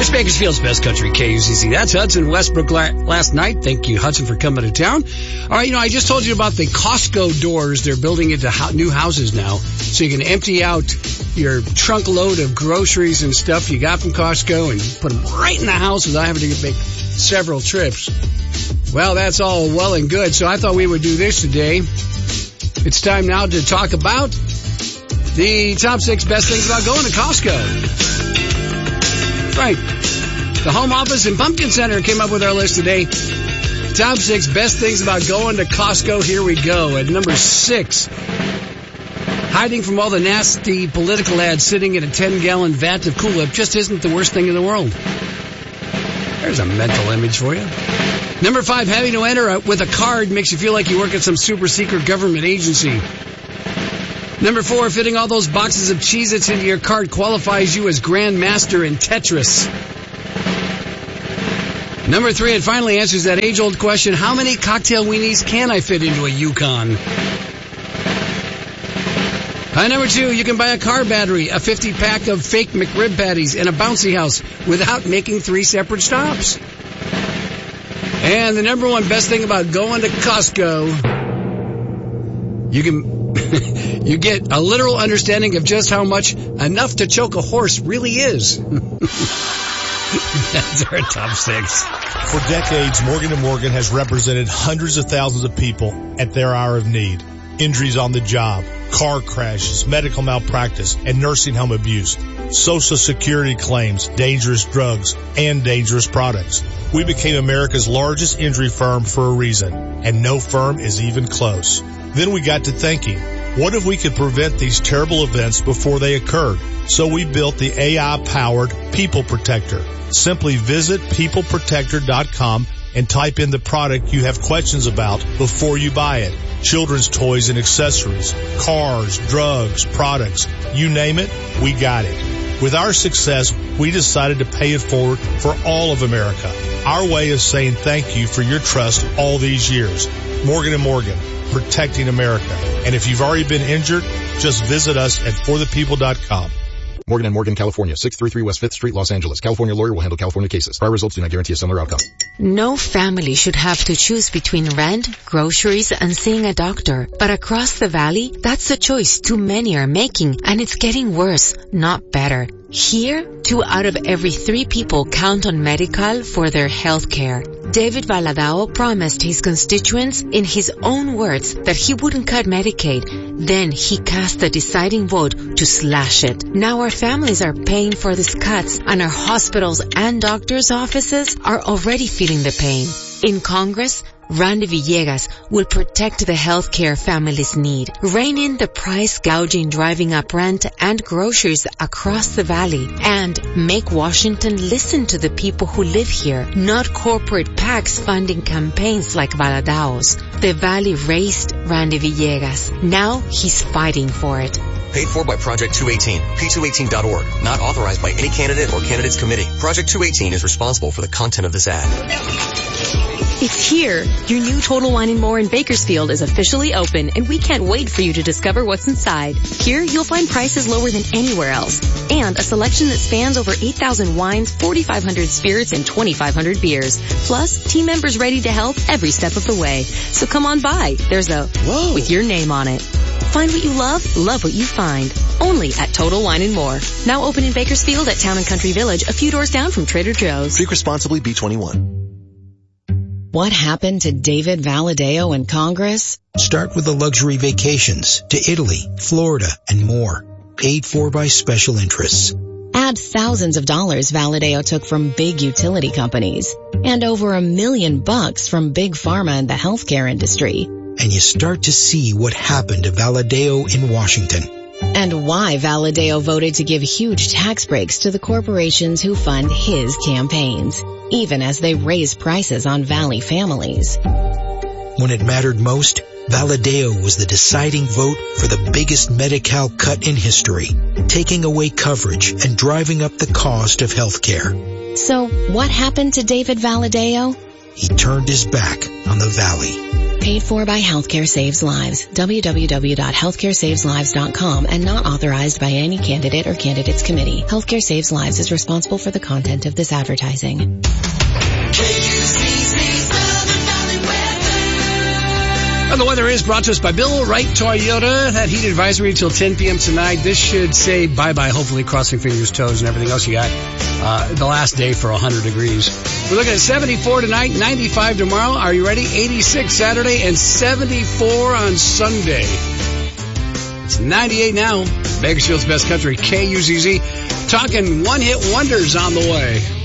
It's Bakersfield's Best Country KUCC. That's Hudson Westbrook last night. Thank you, Hudson, for coming to town. All right, I just told you about the Costco doors. They're building into new houses now, so you can empty out your trunk load of groceries and stuff you got from Costco and put them right in the house without having to make several trips. Well, that's all well and good, so I thought we would do this today. It's time now to talk about the top 6 best things about going to Costco. Right. The Home Office and Pumpkin Center came up with our list today. Top 6 best things about going to Costco. Here we go. At number 6, hiding from all the nasty political ads sitting in a 10-gallon vat of Cool Whip just isn't the worst thing in the world. There's a mental image for you. Number 5, having to enter with a card makes you feel like you work at some super secret government agency. Number 4, fitting all those boxes of Cheez-Its into your cart qualifies you as Grandmaster in Tetris. Number 3, it finally answers that age-old question, how many cocktail weenies can I fit into a Yukon? Number 2, you can buy a car battery, a 50-pack of fake McRib patties, and a bouncy house without making 3 separate stops. And the number 1 best thing about going to Costco, you get a literal understanding of just how much enough to choke a horse really is. That's our top 6. For decades, Morgan & Morgan has represented hundreds of thousands of people at their hour of need. Injuries on the job, car crashes, medical malpractice, and nursing home abuse, Social Security claims, dangerous drugs, and dangerous products. We became America's largest injury firm for a reason, and no firm is even close. Then we got to thinking, what if we could prevent these terrible events before they occurred? So we built the AI-powered People Protector. Simply visit peopleprotector.com and type in the product you have questions about before you buy it. Children's toys and accessories, cars, drugs, products, you name it, we got it. With our success, we decided to pay it forward for all of America. Our way of saying thank you for your trust all these years. Morgan & Morgan, protecting America. And if you've already been injured, just visit us at forthepeople.com. Morgan & Morgan, California, 633 West 5th Street, Los Angeles. California lawyer will handle California cases. Prior results do not guarantee a similar outcome. No family should have to choose between rent, groceries, and seeing a doctor. But across the valley, that's a choice too many are making, and it's getting worse, not better. Here, 2 out of every 3 people count on Medi-Cal for their health care. David Valadao promised his constituents, in his own words, that he wouldn't cut Medicaid. Then he cast the deciding vote to slash it. Now our families are paying for these cuts, and our hospitals and doctors' offices are already feeling the pain. In Congress, Randy Villegas will protect the health care families need, rein in the price gouging driving up rent and groceries across the valley, and make Washington listen to the people who live here, not corporate PACs funding campaigns like Valadao's. The valley raised Randy Villegas. Now he's fighting for it. Paid for by Project 218, P218.org. Not authorized by any candidate or candidates committee. Project 218 is responsible for the content of this ad. It's here. Your new Total Wine & More in Bakersfield is officially open, and we can't wait for you to discover what's inside. Here, you'll find prices lower than anywhere else, and a selection that spans over 8,000 wines, 4,500 spirits, and 2,500 beers. Plus, team members ready to help every step of the way. So come on by. There's a Whoa with your name on it. Find what you love what you find. Only at Total Wine & More. Now open in Bakersfield at Town & Country Village, a few doors down from Trader Joe's. Drink responsibly, B21. What happened to David Valadao in Congress? Start with the luxury vacations to Italy, Florida, and more. Paid for by special interests. Add thousands of dollars Valadao took from big utility companies and over $1 million from big pharma and the healthcare industry. And you start to see what happened to Valadao in Washington. And why Valadao voted to give huge tax breaks to the corporations who fund his campaigns, even as they raise prices on Valley families. When it mattered most, Valadao was the deciding vote for the biggest Medi-Cal cut in history, taking away coverage and driving up the cost of health care. So what happened to David Valadao? He turned his back on the Valley. Paid for by Healthcare Saves Lives. www.healthcaresaveslives.com and not authorized by any candidate or candidates committee. Healthcare Saves Lives is responsible for the content of this advertising. And the weather is brought to us by Bill Wright Toyota. That heat advisory until 10 p.m. tonight. This should say bye-bye, hopefully crossing fingers, toes, and everything else you got. The last day for 100 degrees. We're looking at 74 tonight, 95 tomorrow. Are you ready? 86 Saturday and 74 on Sunday. It's 98 now. Bakersfield's Best Country, KUZZ. Talking one-hit wonders on the way.